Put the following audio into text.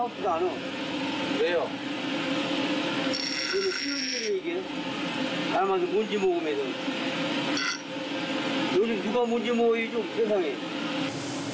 같지도 않아. 왜요? 이거 쉬운 일이 이게. 사람한테 문지 먹으면서. 요즘 누가 문지 먹어요, 좀 세상에.